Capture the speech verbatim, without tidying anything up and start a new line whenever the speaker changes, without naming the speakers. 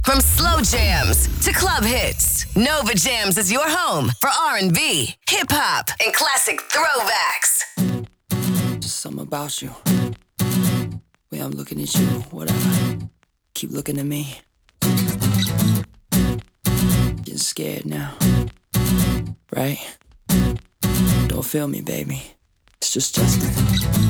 From slow jams to club hits, Nova Jams is your home for R and B, hip-hop, and classic throwbacks.
Just something about you. Way I'm looking at you, whatever. Keep looking at me. Getting scared now. Right? Don't feel me, baby. It's just Justin.